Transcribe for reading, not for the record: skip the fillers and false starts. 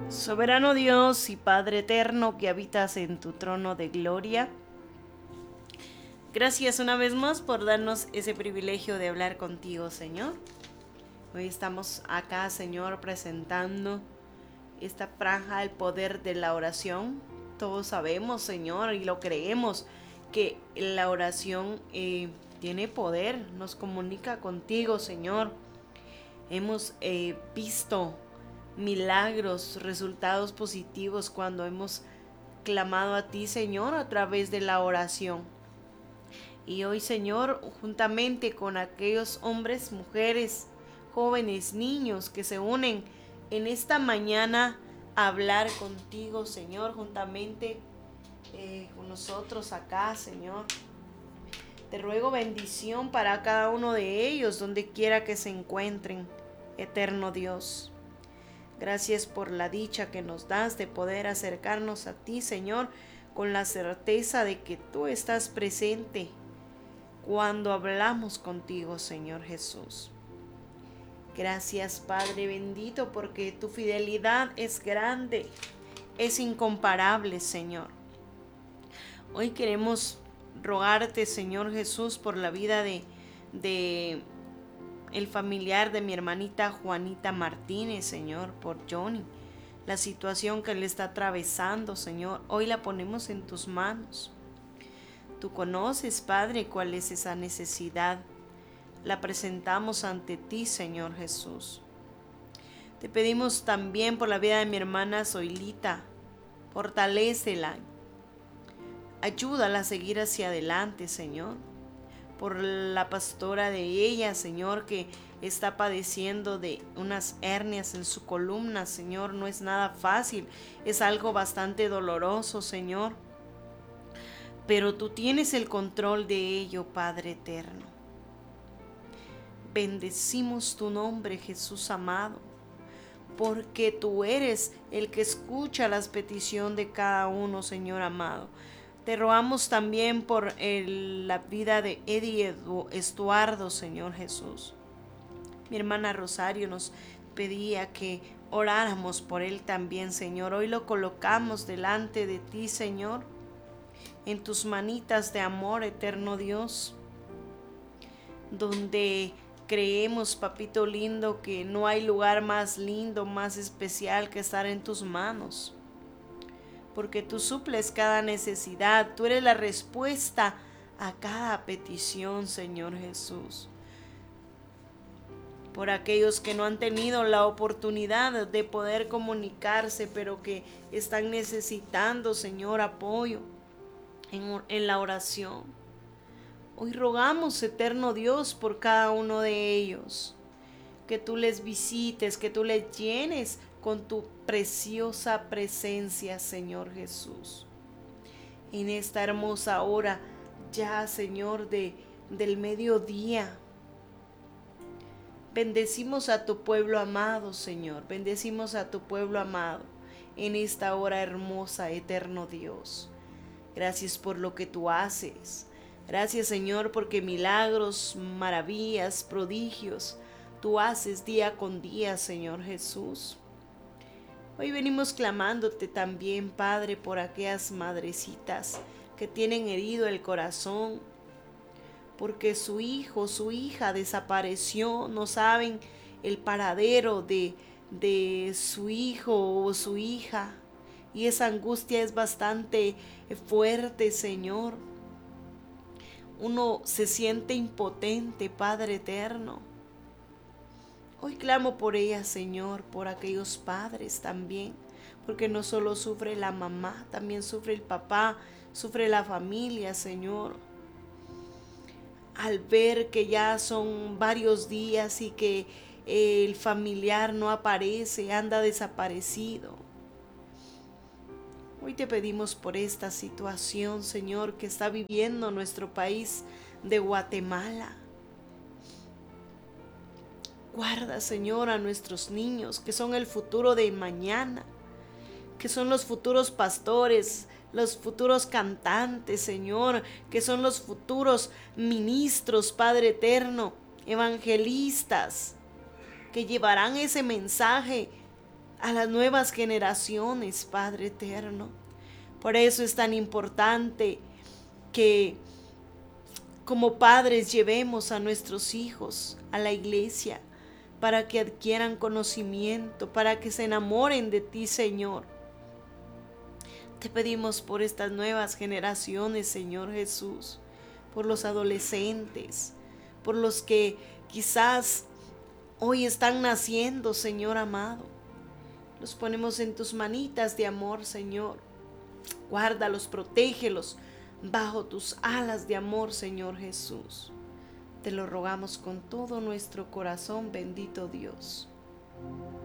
Soberano Dios y Padre eterno que habitas en tu trono de gloria, gracias una vez más por darnos ese privilegio de hablar contigo, Señor. Hoy estamos acá, Señor, presentando esta franja del poder de la oración. Todos sabemos, Señor, y lo creemos, que la oración tiene poder, nos comunica contigo, Señor. Hemos visto milagros, resultados positivos cuando hemos clamado a ti, Señor, a través de la oración. Y hoy, Señor, juntamente con aquellos hombres, mujeres, jóvenes, niños que se unen en esta mañana a hablar contigo, Señor, juntamente con nosotros acá, Señor. Te ruego bendición para cada uno de ellos, donde quiera que se encuentren, eterno Dios. Gracias por la dicha que nos das de poder acercarnos a ti, Señor, con la certeza de que tú estás presente cuando hablamos contigo, Señor Jesús. Gracias, Padre bendito, porque tu fidelidad es grande, es incomparable, Señor. Hoy queremos rogarte, Señor Jesús, por la vida de el familiar de mi hermanita Juanita Martínez, Señor, por Johnny. La situación que él está atravesando, Señor, hoy la ponemos en tus manos. Tú conoces, Padre, cuál es esa necesidad. La presentamos ante ti, Señor Jesús. Te pedimos también por la vida de mi hermana Zoilita. Fortalécela. Ayúdala a seguir hacia adelante, Señor. Por la pastora de ella, Señor, que está padeciendo de unas hernias en su columna, Señor. No es nada fácil, es algo bastante doloroso, Señor. Pero tú tienes el control de ello, Padre eterno. Bendecimos tu nombre, Jesús amado, porque tú eres el que escucha las peticiones de cada uno, Señor amado. Te rogamos también por la vida de Eddie Estuardo, Señor Jesús. Mi hermana Rosario nos pedía que oráramos por él también, Señor. Hoy lo colocamos delante de ti, Señor, en tus manitas de amor, eterno Dios, donde creemos, papito lindo, que no hay lugar más lindo, más especial que estar en tus manos. Porque tú suples cada necesidad, tú eres la respuesta a cada petición, Señor Jesús. Por aquellos que no han tenido la oportunidad de poder comunicarse, pero que están necesitando, Señor, apoyo en la oración. Hoy rogamos, eterno Dios, por cada uno de ellos, que tú les visites, que tú les llenes con tu preciosa presencia, Señor Jesús. En esta hermosa hora ya, Señor, del mediodía, bendecimos a tu pueblo amado, Señor. Bendecimos a tu pueblo amado en esta hora hermosa, eterno Dios. Gracias por lo que tú haces. Gracias, Señor, porque milagros, maravillas, prodigios tú haces día con día, Señor Jesús. Hoy venimos clamándote también, Padre, por aquellas madrecitas que tienen herido el corazón, porque su hijo, su hija desapareció, no saben el paradero de su hijo o su hija, y esa angustia es bastante fuerte, Señor. Uno se siente impotente, Padre eterno. Hoy clamo por ellas, Señor, por aquellos padres también, porque no solo sufre la mamá, también sufre el papá, sufre la familia, Señor. Al ver que ya son varios días y que el familiar no aparece, anda desaparecido. Hoy te pedimos por esta situación, Señor, que está viviendo nuestro país de Guatemala. Guarda, Señor, a nuestros niños, que son el futuro de mañana, que son los futuros pastores, los futuros cantantes, Señor, que son los futuros ministros, Padre eterno, evangelistas, que llevarán ese mensaje a las nuevas generaciones, Padre eterno. Por eso es tan importante que como padres llevemos a nuestros hijos a la iglesia para que adquieran conocimiento, para que se enamoren de ti, Señor. Te pedimos por estas nuevas generaciones, Señor Jesús, por los adolescentes, por los que quizás hoy están naciendo, Señor amado. Los ponemos en tus manitas de amor, Señor. Guárdalos, protégelos bajo tus alas de amor, Señor Jesús. Te lo rogamos con todo nuestro corazón, bendito Dios.